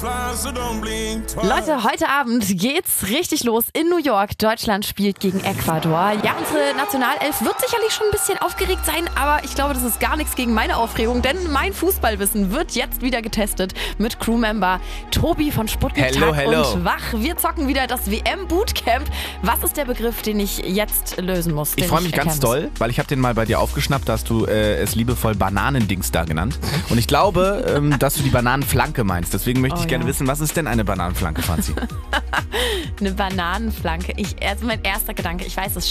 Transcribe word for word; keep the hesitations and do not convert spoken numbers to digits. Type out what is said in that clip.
Leute, heute Abend geht's richtig los in New York. Deutschland spielt gegen Ecuador. Ja, unsere Nationalelf wird sicherlich schon ein bisschen aufgeregt sein, aber ich glaube, das ist gar nichts gegen meine Aufregung, denn mein Fußballwissen wird jetzt wieder getestet mit Crewmember Tobi von Sputnik Hello, Tag hello. und Wach. Wir zocken wieder das W M-Bootcamp. Was ist der Begriff, den ich jetzt lösen muss? Ich freue mich ganz doll, weil ich habe den mal bei dir aufgeschnappt, da hast du äh, es liebevoll Bananendings da genannt. Und ich glaube, ähm, dass du die Bananenflanke meinst. Deswegen möchte ich Oh, gerne ja. wissen, was ist denn eine Bananenflanke, Franzi? Eine Bananenflanke. Ich, also mein erster Gedanke, ich weiß es